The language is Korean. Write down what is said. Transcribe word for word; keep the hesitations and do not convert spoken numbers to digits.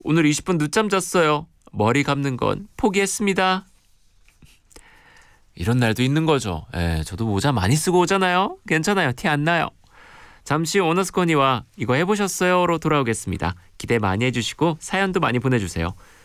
오늘 이십 분 늦잠 잤어요. 머리 감는 건 포기했습니다. 이런 날도 있는 거죠. 예, 저도 모자 많이 쓰고 오잖아요. 괜찮아요. 티 안 나요. 잠시 후 오너스코니와 이거 해보셨어요?로 돌아오겠습니다. 기대 많이 해주시고 사연도 많이 보내주세요.